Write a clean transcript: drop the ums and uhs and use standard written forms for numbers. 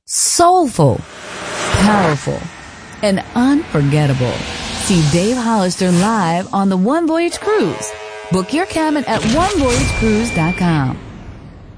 soulful, powerful, and unforgettable. See Dave Hollister live on the One Voyage Cruise. Book your cabin at onevoyagecruise.com.